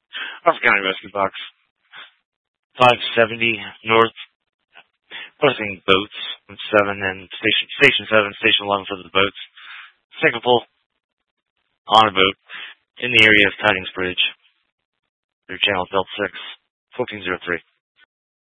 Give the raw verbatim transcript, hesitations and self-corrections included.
Harford County Rescue Box. five seventy North. Posting boats on seven and station station seven, station eleven for the boats. Second pull on a boat in the area of Tidings Bridge. Through channel Belt six, fourteen oh three.